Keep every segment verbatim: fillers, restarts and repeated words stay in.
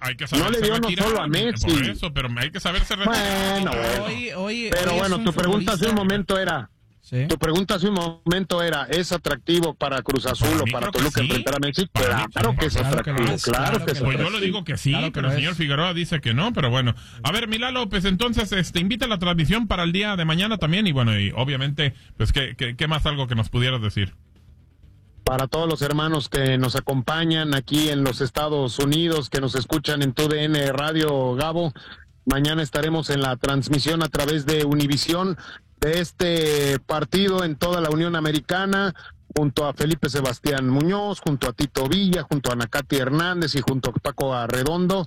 hay que saberse no le dio no retirar, solo a Messi. Por eso, pero hay que saberse retirar. Bueno, bueno. Hoy, hoy, Pero hoy bueno, es un tu pregunta hace un futbolista- momento era, ¿Sí? tu pregunta hace un momento era, ¿es atractivo para Cruz Azul Para o mí para creo que Toluca sí. enfrentar a Messi? Para mí, Claro sí, que es claro que lo atractivo, es, claro claro que es que lo Pues yo atractivo. le digo que sí, Claro que pero lo el señor es. Figueroa dice que no, pero bueno. A ver, Milá López, entonces, este, invita a la transmisión para el día de mañana también, y bueno, y obviamente, pues, ¿qué, qué, qué más algo que nos pudieras decir? Para todos los hermanos que nos acompañan aquí en los Estados Unidos, que nos escuchan en tu D N Radio, Gabo, mañana estaremos en la transmisión a través de Univisión de este partido en toda la Unión Americana, junto a Felipe Sebastián Muñoz, junto a Tito Villa, junto a Anacati Hernández y junto a Paco Arredondo,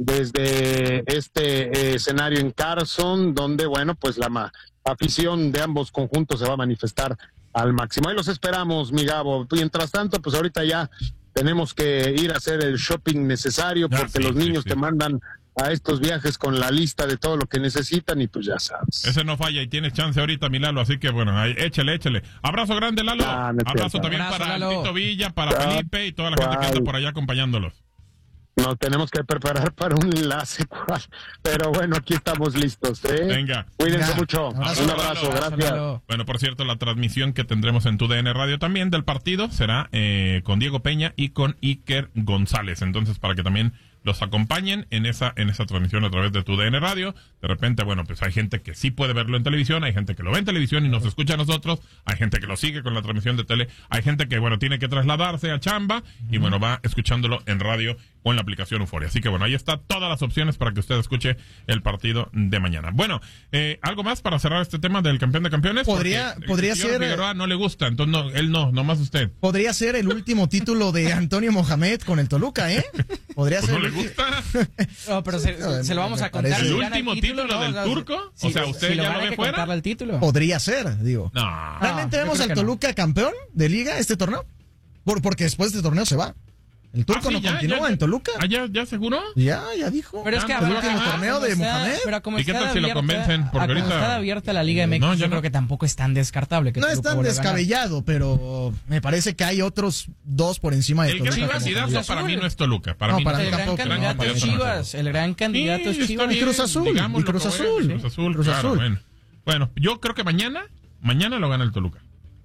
desde este eh, escenario en Carson, donde, bueno, pues la ma- afición de ambos conjuntos se va a manifestar al máximo. Ahí los esperamos, mi Gabo. Mientras tanto, pues ahorita ya tenemos que ir a hacer el shopping necesario, Ah, porque sí, los sí, niños sí. te mandan a estos viajes con la lista de todo lo que necesitan y pues ya sabes. Ese no falla y tienes chance ahorita, mi Lalo, así que bueno, ahí, échale, échale. Abrazo grande, Lalo. Ah, no es Abrazo cierto. también Abrazo, para Lalo. Tito Villa, para Ah, Felipe y toda la gente que anda ¿cuál? por allá acompañándolos. Nos tenemos que preparar para un enlace, ¿cuál? Pero bueno, aquí estamos listos, ¿eh? Venga. Cuídense Venga. mucho. Abrazo, un abrazo, Lalo. gracias. Lalo. Bueno, por cierto, la transmisión que tendremos en tu D N Radio también del partido será eh, con Diego Peña y con Iker González. Entonces, para que también los acompañen en esa en esa transmisión a través de tu D N Radio. De repente, bueno, pues hay gente que sí puede verlo en televisión, hay gente que lo ve en televisión y nos escucha a nosotros, hay gente que lo sigue con la transmisión de tele, hay gente que, bueno, tiene que trasladarse a chamba y, bueno, va escuchándolo en radio o en la aplicación Euforia. Así que, bueno, ahí está todas las opciones para que usted escuche el partido de mañana. Bueno, eh, ¿algo más para cerrar este tema del campeón de campeones? Podría- Porque podría el señor ser- Figueroa no le gusta, entonces no, él no, nomás usted. Podría ser el último título de Antonio Mohamed con el Toluca, ¿eh? Podría Pues ser. no le gusta. No, pero se, No, se lo vamos me a contar. parece- si ¿El gana último título ¿no? del O sea, turco? O si- sea, ¿usted si ya gana, lo ve hay que fuera? contarle el título. Podría ser, digo. No. ¿Realmente yo vemos creo al que no. Toluca campeón de liga este torneo? Por, porque después de este torneo se va. El turco Ah, sí, no ya, continúa ya, en Toluca. Ah, ya, ya seguro. Ya, ya dijo. Pero es que Ah, a pues ver, el último ah, torneo como de está- Mohamed. Pero como ¿Y qué está tal si lo abierta- convencen? Porque ah, como ahorita- está abierta la Liga M X, No, yo ya creo no. que tampoco es tan descartable. Que No es Toluca tan vuelva a ganar. descabellado, pero me parece que hay otros dos por encima de El gran Toluca. como candidato candidato. para mí no es Toluca. Para No, mí para no mí El es gran tampoco, candidato no, es para mí Chivas. El gran candidato Sí, es está Chivas. bien, Y Cruz Azul, digámoslo y Cruz como Azul, es, sí. Cruz Azul, Cruz claro, Azul. Bueno. Bueno, yo creo que mañana, mañana lo gana el Toluca.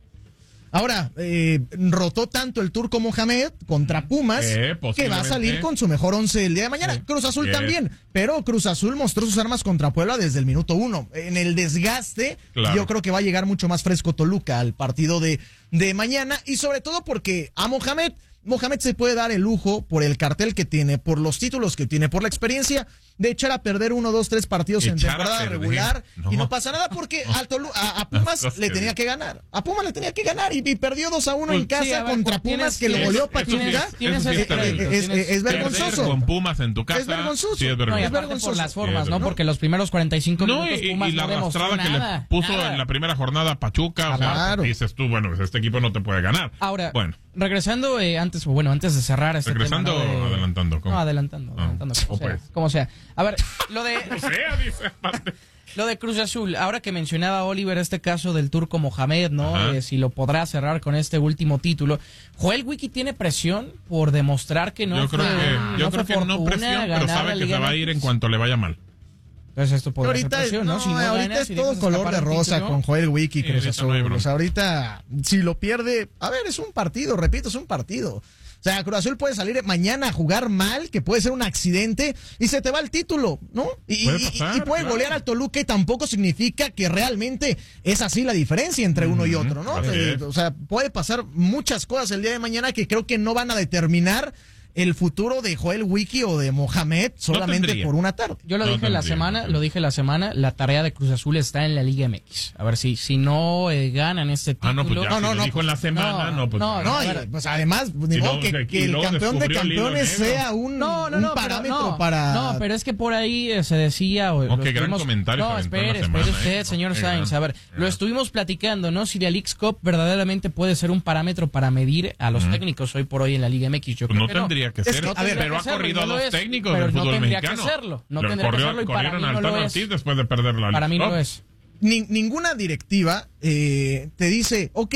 Ahora, eh, rotó tanto el turco Mohamed contra Pumas Eh, que va a posiblemente. salir con su mejor once el día de mañana. Sí. Cruz Azul Bien. también, pero Cruz Azul mostró sus armas contra Puebla desde el minuto uno. En el desgaste, Claro. yo creo que va a llegar mucho más fresco Toluca al partido de, de mañana y sobre todo porque a Mohamed, Mohamed se puede dar el lujo por el cartel que tiene, por los títulos que tiene, por la experiencia de echar a perder uno, dos, tres partidos en Echar a temporada perder. regular No. y no pasa nada porque al Tolu- a, a Pumas No, le no, tenía no. que ganar. A Pumas le tenía que ganar y, y perdió dos a uno en Sí, casa a ver, contra tienes- Pumas que lo tienes- goleó Eso sí, Pachuca. eso tienes sí ese es terrible. crédito, Es- tienes- es- es Perder vergonzoso. con Pumas en tu casa. Es vergonzoso. Sí, es No, y vergonzoso. aparte vergonzoso. por las Sí, formas, es ¿no? verdad. Porque los primeros cuarenta y cinco No, minutos y, Pumas y la no demostró arrastrada que nada. le puso nada. en la primera jornada a Pachuca, o sea, Claro. dices tú, bueno, pues este equipo no te puede ganar. Ahora, bueno, regresando eh, antes, bueno, antes de cerrar este regresando tema, ¿no? o de- adelantando. ¿cómo? No, adelantando, Ah, adelantando, como o sea, pues. como sea. A ver, lo de O sea, dice aparte. lo de Cruz Azul, ahora que mencionaba Oliver este caso del turco Mohamed, ¿no? Ajá. Eh, si lo podrá cerrar con este último título. Joel Wiki tiene presión por demostrar que no yo fue, creo que, yo no creo fue que no fortuna presión, pero ganar sabe la que se Liga va a ir M X. en cuanto le vaya mal. Entonces esto podría Ahorita, ser presión, ¿no? no, Si no ahorita ganas, es si todo dejas color escapar de el rosa título, con Joel Wiki y Sí, Cruz ahorita no hay Azul. bronca. O sea, ahorita, si lo pierde, a ver, es un partido, repito, es un partido. O sea, Cruz Azul puede salir mañana a jugar mal, que puede ser un accidente, y se te va el título, ¿no? Y Puede y- pasar, y puede claro. golear al Toluca y tampoco significa que realmente es así la diferencia entre uno y otro, ¿no? así Eh, es. o sea, puede pasar muchas cosas el día de mañana que creo que no van a determinar el futuro de Joel Wiki o de Mohamed solamente tendría. por una tarde. Yo lo No dije la tendría, semana, no lo dije la semana, la tarea de Cruz Azul está en la Liga M X. A ver si si no eh, ganan este título. Ah, no, pues ya, No, si no, lo no, dijo en la semana, no, pues no, ya. No, a y, ver. pues además, pues, ni Y modo luego que, se- que y el luego campeón de descubrió el hilo campeones negro. sea un, No, no, un no, pero parámetro no, para... No, pero es que por ahí eh, se decía... O, Oh, lo qué gran estuvimos- comentario No, se aventó en la espere, semana, espere usted, ¿eh? señor Qué Sainz. gran- A ver, ya. lo estuvimos platicando, ¿no? Si la Leagues Cup verdaderamente puede ser un parámetro para medir a los técnicos hoy por hoy en la Liga M X. Yo Pues creo no que tendría que Es ser, que, a ver, pero que ha serlo, corrido a y no dos lo es, técnicos pero del no fútbol tendría que mexicano. serlo, no Lo tendría que corrió- serlo y para corrieron mí al no lo Tano es. Ortiz después de perder la Para mí Leagues no Cup. es. Ni- ninguna directiva eh, te dice, ok,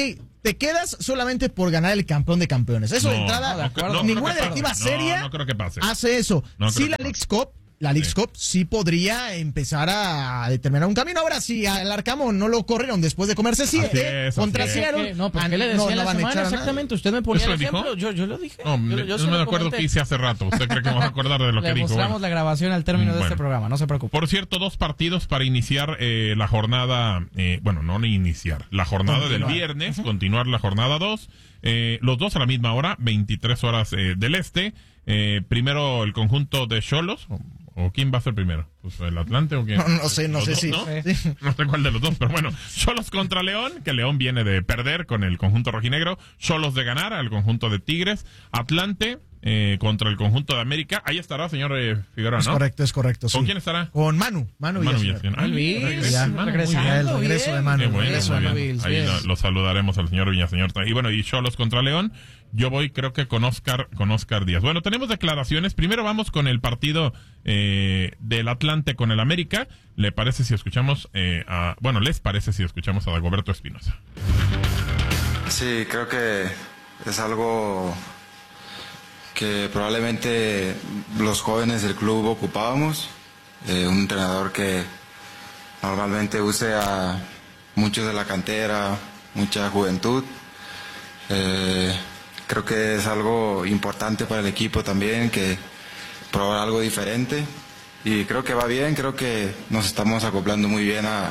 te quedas solamente por ganar el campeón de campeones. Eso No, de entrada, no, no, no ninguna creo que directiva pase. seria No, no creo que pase. hace eso. No sí, creo la que Leagues Cup, la Leagues Sí. Cup sí podría empezar a determinar un camino. Ahora, si al Arcamo no lo corrieron después de comerse siete es, contra así es. Seattle, No, pues ah, ¿qué le decía no, no la van a semana? echar a nadie. Exactamente, usted me ponía ¿Eso el lo dijo? ejemplo. Yo, yo lo dije. No, yo, me- yo no se me lo acuerdo comenté. qué hice hace rato. ¿Usted cree que me vas a acordar de lo que Le dijo? mostramos Bueno. la grabación al término de Bueno. este programa, no se preocupe. Por cierto, dos partidos para iniciar eh, la jornada, eh, bueno, no ni iniciar, la jornada Continuar. del viernes, continuar la jornada dos, eh, los dos a la misma hora, veintitrés horas eh, del este. Eh, primero el conjunto de Xolos, o, o quién va a ser primero, pues el Atlante o quién. No, no sé, no Los sé dos, si. ¿no? Sí. No sé cuál de los dos, pero bueno, Xolos contra León, que León viene de perder con el conjunto rojinegro, Xolos de ganar al conjunto de Tigres, Atlante eh, contra el conjunto de América. Ahí estará, señor eh, Figueroa, Es ¿no? correcto, es correcto. ¿Con sí. quién estará? Con Manu. Manu, Manu Villaseñor. Villaseñor. Ay, Luis, regresa, Manu, muy regresando, bien. el regreso bien. de Manu. Qué bueno, Regreso muy de bien. Manu, Ahí bien. lo, lo saludaremos al señor Villaseñor. Y bueno, y Xolos contra León. Yo voy, creo que con Oscar, con Oscar Díaz. Bueno, tenemos declaraciones. Primero vamos con el partido eh, del Atlante con el América. ¿Le parece si escuchamos eh, a, bueno, les parece si escuchamos a Dagoberto Espinosa? Sí, creo que es algo que probablemente los jóvenes del club ocupábamos. Eh, un entrenador que normalmente use a muchos de la cantera, mucha juventud. Eh, creo que es algo importante para el equipo también, que probar algo diferente. Y creo que va bien, creo que nos estamos acoplando muy bien a,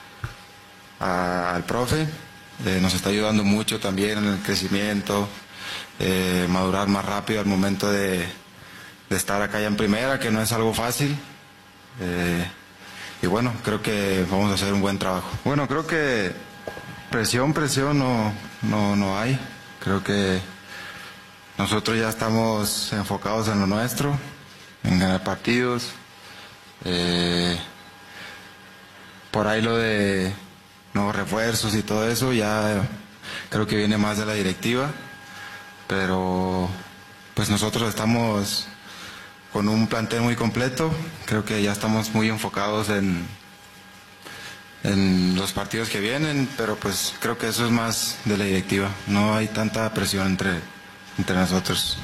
a- al profe. Eh, nos está ayudando mucho también en el crecimiento, eh, madurar más rápido al momento de, de estar acá ya en primera, que no es algo fácil. Eh, y bueno, creo que vamos a hacer un buen trabajo. Bueno, creo que presión, presión no, no, no hay. Creo que nosotros ya estamos enfocados en lo nuestro, en ganar partidos. Eh, por ahí lo de nuevos refuerzos y todo eso ya creo que viene más de la directiva, pero pues nosotros estamos con un plantel muy completo. Creo que ya estamos muy enfocados en en los partidos que vienen, pero pues creo que eso es más de la directiva. No hay tanta presión entre entre nosotros.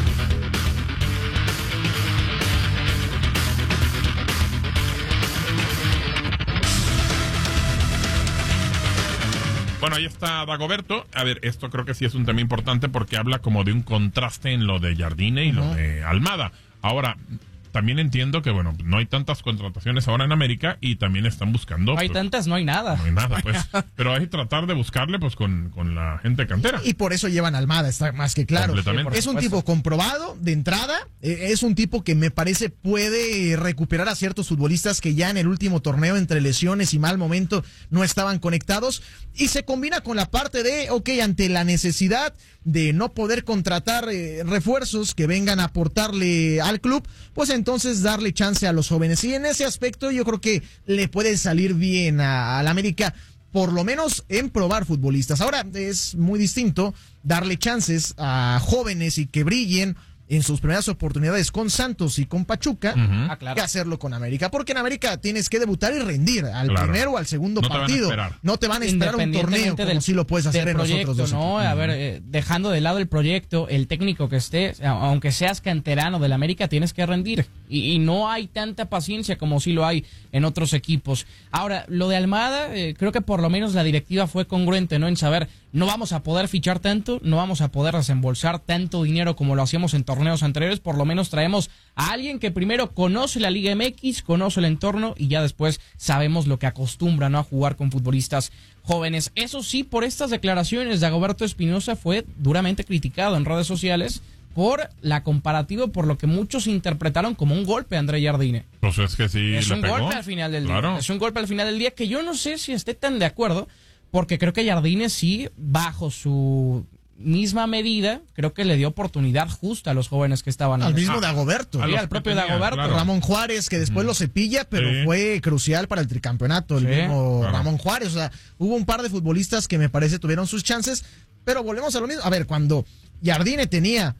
Bueno, ahí está Dagoberto. A ver, esto creo que sí es un tema importante porque habla como de un contraste en lo de Jardine y lo de Almada. Ahora, también entiendo que, bueno, no hay tantas contrataciones ahora en América y también están buscando... No hay pues, tantas, no hay nada. No hay nada, pues. Pero hay que tratar de buscarle, pues, con, con la gente cantera. Y por eso llevan a Almada, está más que claro. Completamente. Es un supuesto. tipo comprobado de entrada, eh, es un tipo que me parece puede recuperar a ciertos futbolistas que ya en el último torneo entre lesiones y mal momento no estaban conectados, y se combina con la parte de, ok, ante la necesidad de no poder contratar eh, refuerzos que vengan a aportarle al club, pues entonces darle chance a los jóvenes. Y en ese aspecto yo creo que le puede salir bien a, a la América, por lo menos en probar futbolistas. Ahora es muy distinto darle chances a jóvenes y que brillen en sus primeras oportunidades con Santos y con Pachuca, Ujú. Ah, claro. que hacerlo con América, porque en América tienes que debutar y rendir al Claro. primero o al segundo No te van a partido. esperar. No te van a esperar un torneo Independientemente como del- si lo puedes hacer del en los proyecto, otros dos ¿no? equipos. A ver, eh, dejando de lado el proyecto, el técnico que esté, a- aunque seas canterano del América, tienes que rendir. Y, y no hay tanta paciencia como sí lo hay en otros equipos. Ahora, lo de Almada, eh, creo que por lo menos la directiva fue congruente, ¿no? En saber, no vamos a poder fichar tanto, no vamos a poder desembolsar tanto dinero como lo hacíamos en torneos anteriores, por lo menos traemos a alguien que primero conoce la Liga M X, conoce el entorno y ya después sabemos lo que acostumbra, ¿no? A jugar con futbolistas jóvenes. Eso sí, por estas declaraciones de Dagoberto Espinosa fue duramente criticado en redes sociales por la comparativa, por lo que muchos interpretaron como un golpe a André Jardine. Pues es que sí Es le un pegó. golpe al final del Claro. día. Es un golpe al final del día que yo no sé si esté tan de acuerdo, porque creo que Jardine sí, bajo su misma medida, creo que le dio oportunidad justa a los jóvenes que estaban Al en mismo Ah, Dagoberto. a Sí, los al que propio tenía, Dagoberto. claro. Ramón Juárez, que después lo cepilla, pero Sí. fue crucial para el tricampeonato, el Sí, mismo claro. Ramón Juárez. O sea, hubo un par de futbolistas que me parece tuvieron sus chances, pero volvemos a lo mismo. A ver, cuando Jardine tenía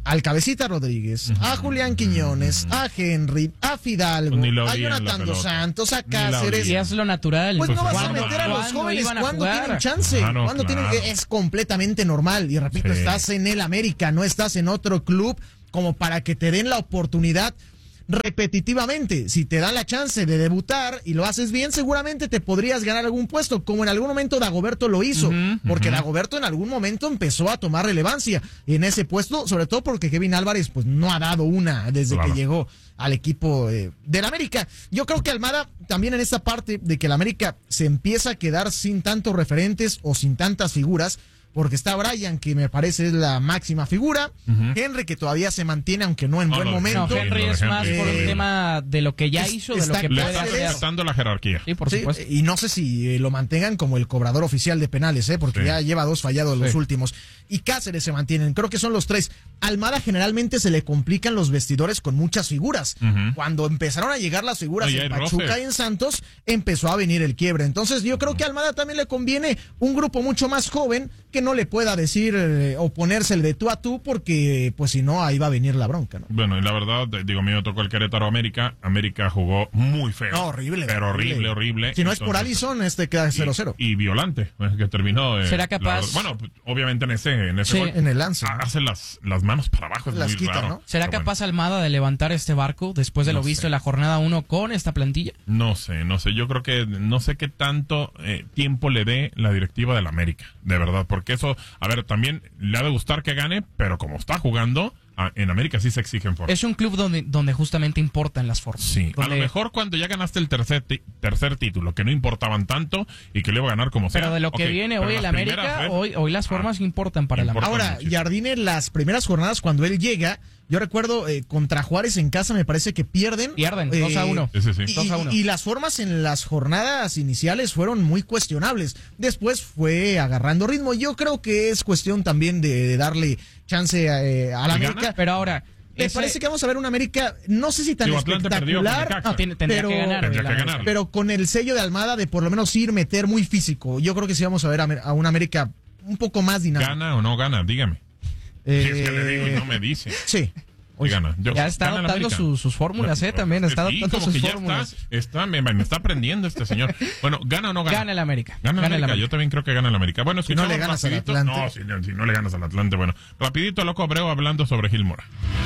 al Cabecita Rodríguez, uh-huh. a Julián Quiñones, uh-huh. a Henry, a Fidalgo, a Jonathan Dos Santos, a Cáceres. Y es lo natural. Pues, pues no vas a ¿cuándo, meter a los jóvenes cuando tienen chance. Claro, cuando claro. tienen, es completamente normal. Y repito, sí. estás en el América, no estás en otro club como para que te den la oportunidad repetitivamente. Si te dan la chance de debutar y lo haces bien, seguramente te podrías ganar algún puesto, como en algún momento Dagoberto lo hizo, uh-huh, porque uh-huh. Dagoberto en algún momento empezó a tomar relevancia en ese puesto, sobre todo porque Kevin Álvarez pues no ha dado una desde claro. que llegó al equipo eh, del América. Yo creo que Almada también en esta parte de que el América se empieza a quedar sin tantos referentes o sin tantas figuras, porque está Brian, que me parece es la máxima figura, uh-huh. Henry, que todavía se mantiene, aunque no en no, buen no, momento. No, Henry es más eh, por el tema de lo que ya es, hizo, de lo que le puede está hacer. respetando la jerarquía. Sí, por sí, supuesto. Y no sé si eh, lo mantengan como el cobrador oficial de penales, eh, porque sí. ya lleva dos fallados sí. los últimos. Y Cáceres se mantienen, creo que son los tres. Almada generalmente se le complican los vestidores con muchas figuras. Uh-huh. Cuando empezaron a llegar las figuras no, en Pachuca roce. y en Santos, empezó a venir el quiebre. Entonces yo creo que a Almada también le conviene un grupo mucho más joven que no le pueda decir eh, o ponerse el de tú a tú, porque pues si no ahí va a venir la bronca, ¿no? Bueno, y la verdad, digo, a mí me tocó el Querétaro América. América jugó muy feo. No, horrible. Pero horrible, horrible. horrible. Si no Entonces, es por Allison, este queda cero cero. Y, y violante, que terminó. Eh, ¿Será capaz? La, bueno, obviamente en ese, en ese sí, gol, en el lance. Hace las, las manos para abajo, es las muy quita, raro. ¿no? ¿Será pero capaz bueno. Almada de levantar este barco después de no lo visto sé. en la jornada uno con esta plantilla? No sé, no sé. Yo creo que no sé qué tanto eh, tiempo le dé la directiva del América, de verdad, porque eso, a ver, también le ha de gustar que gane, pero como está jugando, a, en América sí se exigen formas. Es un club donde, donde justamente importan las formas. Sí, donde... a lo mejor cuando ya ganaste el tercer ti- tercer título, que no importaban tanto y que le iba a ganar como sea. Pero de lo que okay, viene hoy el América, hoy, hoy las formas ah, importan para el América. Ahora, Jardine, las primeras jornadas cuando él llega, yo recuerdo eh, contra Juárez en casa me parece que pierden. Pierden, eh, dos a uno. Ese sí. Y, dos a uno. y las formas en las jornadas iniciales fueron muy cuestionables. Después fue agarrando ritmo. Yo creo que es cuestión también de, de darle chance eh, a la América. Gana? Pero ahora... Me ese... parece que vamos a ver una América, no sé si tan Digo, espectacular, no, tiene, tendría pero, que ganar, tendría que ganar. pero con el sello de Almada de por lo menos ir, meter muy físico. Yo creo que sí vamos a ver a, a una América un poco más dinámica. ¿Gana o no gana? Dígame. Eh, es que le digo y no me dice. Sí. Hoy gana. Yo, ya está gana adoptando su, sus fórmulas, ¿eh? También está sí, adoptando sus que fórmulas. Está, está, me, me está aprendiendo este señor. Bueno, ¿gana o no gana? Gana el América. Gana, gana el América. América. Yo también creo que gana el América. Bueno, si no le ganas rapidito, al Atlante. No, si, si no le ganas al Atlante. Bueno, rapidito, Loco Abreu hablando sobre Gil Mora.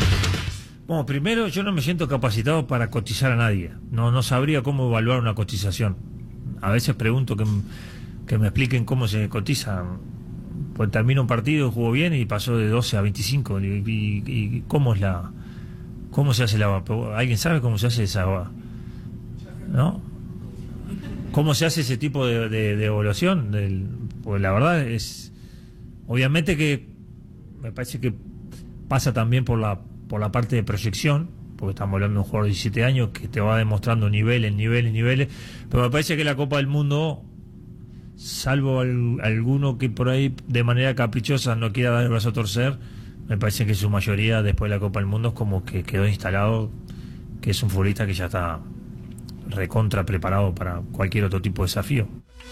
Bueno, primero, yo no me siento capacitado para cotizar a nadie. No no sabría cómo evaluar una cotización. A veces pregunto que, que me expliquen cómo se cotiza. Pues termina un partido, jugó bien y pasó de doce a veinticinco. Y, y, y cómo es la... ¿Cómo se hace la... ¿Alguien sabe cómo se hace esa... ¿No? ¿Cómo se hace ese tipo de, de, de evaluación? Del, pues la verdad es... Obviamente que me parece que pasa también por la por la parte de proyección, porque estamos hablando de un jugador de diecisiete años que te va demostrando niveles, niveles, niveles, pero me parece que la Copa del Mundo, salvo al, alguno que por ahí de manera caprichosa no quiera dar el brazo a torcer, me parece que su mayoría después de la Copa del Mundo es como que quedó instalado, que es un futbolista que ya está recontra preparado para cualquier otro tipo de desafío.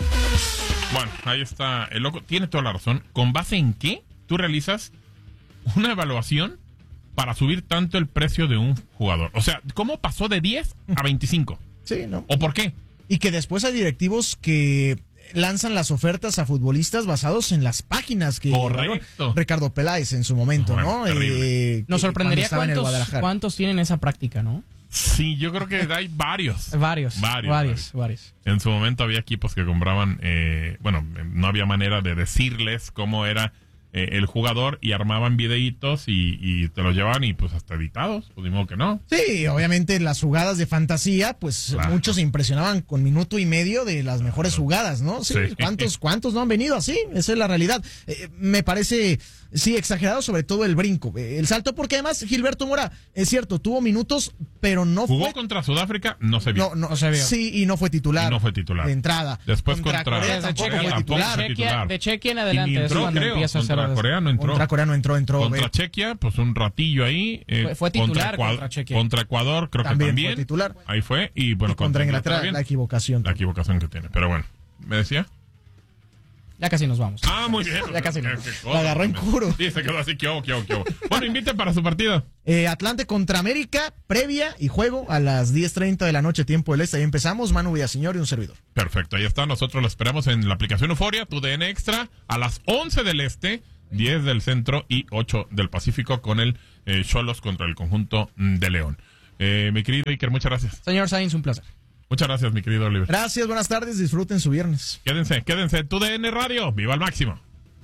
Bueno, ahí está el Loco, tiene toda la razón. ¿Con base en qué tú realizas una evaluación para subir tanto el precio de un jugador? O sea, ¿cómo pasó de diez a veinticinco? Sí, ¿no? ¿O por qué? Y que después hay directivos que lanzan las ofertas a futbolistas basados en las páginas que Correcto. Ricardo Peláez en su momento, bueno, ¿no? Eh, Nos sorprendería cuántos, cuántos tienen esa práctica, ¿no? Sí, yo creo que hay varios. varios, varios. Varios, varios. En su momento había equipos que compraban, eh, bueno, no había manera de decirles cómo era Eh, el jugador y armaban videitos y, y te los llevaban y pues hasta editados, pues digo que no. Sí, obviamente las jugadas de fantasía, pues claro. Muchos se impresionaban con minuto y medio de las mejores claro. jugadas, ¿no? Sí, sí. ¿Cuántos, ¿Cuántos no han venido así? Esa es la realidad. Eh, me parece, sí, exagerado sobre todo el brinco, eh, el salto, porque además Gilberto Mora, es cierto, tuvo minutos, pero no Jugó fue... contra Sudáfrica, no se vio. No, no, no se vio. Sí, y no fue titular. Y no fue titular. De entrada. Después contra, contra Corea tampoco Chequia, fue titular. De Chequia, de Chequia en adelante. Y entró, es cuando creo, empieza a contra hacer Corea no entró. Contra Corea no entró, entró. Contra Chequia, pues un ratillo ahí. Eh, fue, fue titular contra, contra Chequia. Contra Ecuador, creo también que también. Fue titular. Ahí fue. Y bueno, y contra, contra Inglaterra, la equivocación. La equivocación que tiene. Pero bueno, ¿me decía? Ya casi nos vamos. Ah, muy bien. Ya casi no. Lo agarró en curo. Sí, se quedó así, qué qué qué Bueno, invite para su partido. Eh, Atlante contra América, previa y juego a las diez treinta de la noche, tiempo del este. Ahí empezamos, Manu Villaseñor y un servidor. Perfecto, ahí está. Nosotros lo esperamos en la aplicación Euforia, tu D N Extra, a las once del este, diez del centro y ocho del Pacífico con el Xolos eh, contra el conjunto de León. Eh, mi querido Iker, muchas gracias. Señor Sainz, un placer. Muchas gracias, mi querido Oliver. Gracias, buenas tardes, disfruten su viernes. Quédense, quédense, tu D N Radio, viva al máximo.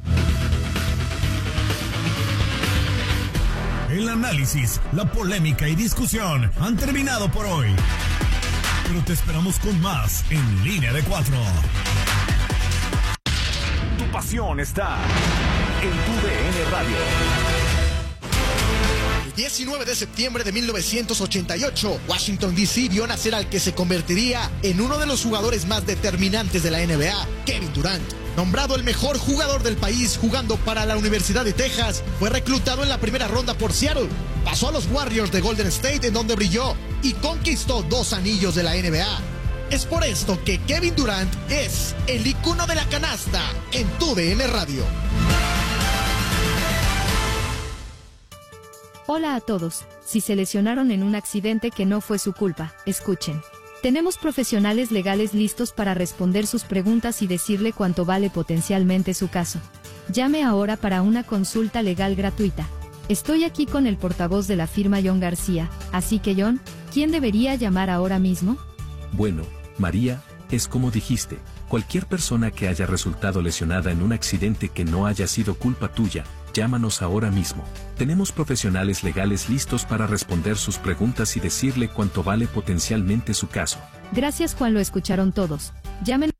El análisis, la polémica y discusión han terminado por hoy. Pero te esperamos con más en Línea de Cuatro. Tu pasión está en tu D N Radio. El diecinueve de septiembre de mil novecientos ochenta y ocho, Washington D C vio nacer al que se convertiría en uno de los jugadores más determinantes de la N B A, Kevin Durant. Nombrado el mejor jugador del país jugando para la Universidad de Texas, fue reclutado en la primera ronda por Seattle. Pasó a los Warriors de Golden State, en donde brilló y conquistó dos anillos de la N B A. Es por esto que Kevin Durant es el icono de la canasta en tu D N Radio. Hola a todos. Si se lesionaron en un accidente que no fue su culpa, escuchen. Tenemos profesionales legales listos para responder sus preguntas y decirle cuánto vale potencialmente su caso. Llame ahora para una consulta legal gratuita. Estoy aquí con el portavoz de la firma John García, así que John, ¿quién debería llamar ahora mismo? Bueno, María, es como dijiste, cualquier persona que haya resultado lesionada en un accidente que no haya sido culpa tuya, llámanos ahora mismo. Tenemos profesionales legales listos para responder sus preguntas y decirle cuánto vale potencialmente su caso. Gracias, Juan, lo escucharon todos. Llamen.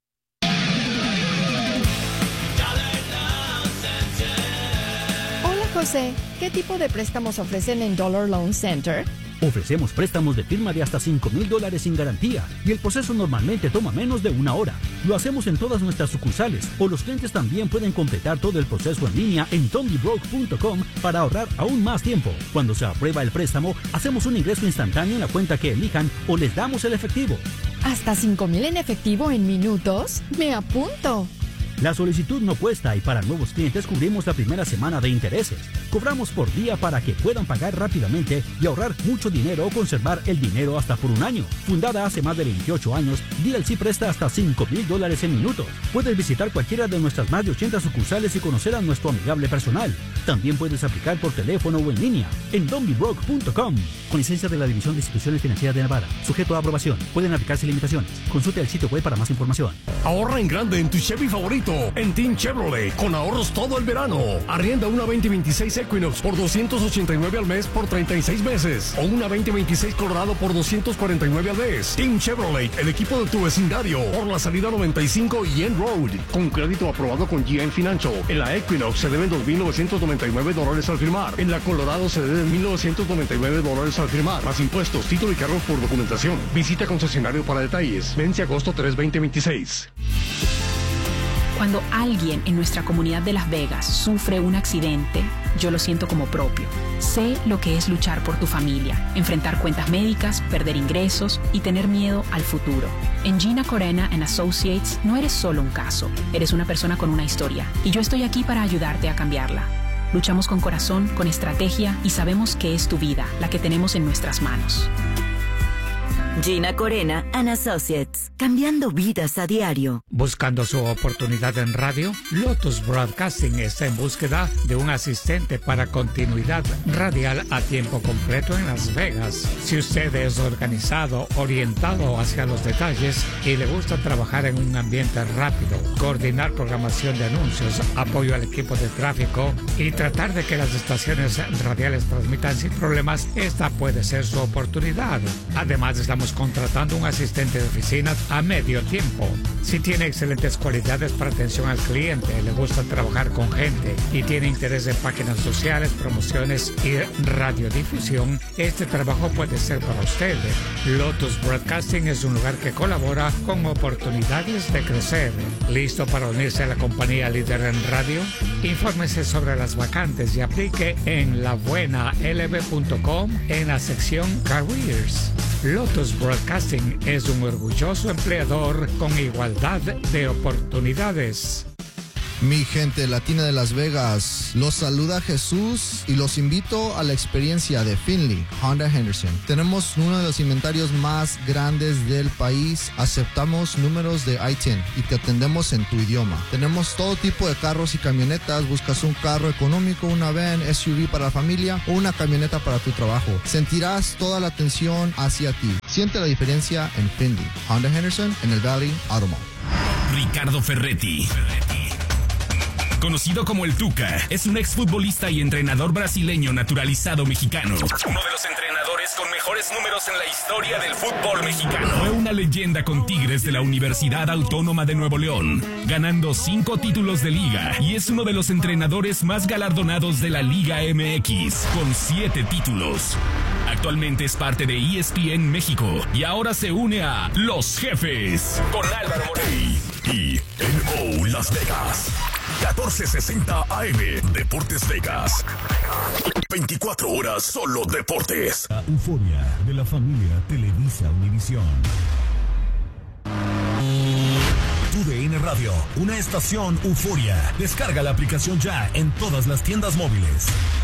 Hola, José. ¿Qué tipo de préstamos ofrecen en Dollar Loan Center? Ofrecemos préstamos de firma de hasta cinco mil dólares sin garantía y el proceso normalmente toma menos de una hora. Lo hacemos en todas nuestras sucursales o los clientes también pueden completar todo el proceso en línea en dondie broke punto com para ahorrar aún más tiempo. Cuando se aprueba el préstamo, hacemos un ingreso instantáneo en la cuenta que elijan o les damos el efectivo. ¿Hasta cinco mil en efectivo en minutos? ¡Me apunto! La solicitud no cuesta y para nuevos clientes cubrimos la primera semana de intereses. Cobramos por día para que puedan pagar rápidamente y ahorrar mucho dinero o conservar el dinero hasta por un año. Fundada hace más de veintiocho años, D L C presta hasta cinco mil dólares en minutos. Puedes visitar cualquiera de nuestras más de ochenta sucursales y conocer a nuestro amigable personal. También puedes aplicar por teléfono o en línea en dondie broke punto com. Con licencia de la División de Instituciones Financieras de Nevada. Sujeto a aprobación. Pueden aplicarse limitaciones. Consulte el sitio web para más información. Ahorra en grande en tu Chevy favorito en Team Chevrolet, con ahorros todo el verano. Arrienda una veinte veintiséis Equinox por doscientos ochenta y nueve al mes por treinta y seis meses. O una veinte veintiséis Colorado por doscientos cuarenta y nueve al mes. Team Chevrolet, el equipo de tu vecindario. Por la salida noventa y cinco y End Road. Con crédito aprobado con G M Financial. En la Equinox se deben dos mil novecientos noventa y nueve dólares al firmar. En la Colorado se deben mil novecientos noventa y nueve dólares al firmar. Más impuestos, título y cargos por documentación. Visita concesionario para detalles. Vence agosto tres, veinte veintiséis. Cuando alguien en nuestra comunidad de Las Vegas sufre un accidente, yo lo siento como propio. Sé lo que es luchar por tu familia, enfrentar cuentas médicas, perder ingresos y tener miedo al futuro. En Gina Corena and Associates no eres solo un caso, eres una persona con una historia y yo estoy aquí para ayudarte a cambiarla. Luchamos con corazón, con estrategia y sabemos que es tu vida la que tenemos en nuestras manos. Gina Corena and Associates, cambiando vidas a diario. Buscando su oportunidad en radio, Lotus Broadcasting está en búsqueda de un asistente para continuidad radial a tiempo completo en Las Vegas. Si usted es organizado, orientado hacia los detalles y le gusta trabajar en un ambiente rápido, coordinar programación de anuncios, apoyo al equipo de tráfico y tratar de que las estaciones radiales transmitan sin problemas, esta puede ser su oportunidad. Además, estamos contratando un asistente de oficina a medio tiempo. Si tiene excelentes cualidades para atención al cliente, le gusta trabajar con gente y tiene interés en páginas sociales, promociones y radiodifusión, este trabajo puede ser para usted. Lotus Broadcasting es un lugar que colabora con oportunidades de crecer. ¿Listo para unirse a la compañía líder en radio? Infórmese sobre las vacantes y aplique en la buena l b punto com en la sección Careers. Lotus Broadcasting es un orgulloso empleador con igualdad de oportunidades. Mi gente latina de Las Vegas, los saluda Jesús y los invito a la experiencia de Finley Honda Henderson. Tenemos uno de los inventarios más grandes del país. Aceptamos números de I diez y te atendemos en tu idioma. Tenemos todo tipo de carros y camionetas. Buscas un carro económico, una van, S U V para la familia o una camioneta para tu trabajo. Sentirás toda la atención hacia ti. Siente la diferencia en Finley Honda Henderson en el Valley Auto Mall. Ricardo Ferretti. Conocido como el Tuca, es un exfutbolista y entrenador brasileño naturalizado mexicano. Uno de los entrenadores con mejores números en la historia del fútbol mexicano. Fue una leyenda con Tigres de la Universidad Autónoma de Nuevo León, ganando cinco títulos de liga, y es uno de los entrenadores más galardonados de la Liga M X, con siete títulos. Actualmente es parte de E S P N México y ahora se une a Los Jefes con Álvaro Morey y N O Las Vegas. catorce sesenta A M Deportes Vegas. veinticuatro horas solo deportes. La euforia de la familia Televisa Univisión. Tu D N Radio, una estación euforia. Descarga la aplicación ya en todas las tiendas móviles.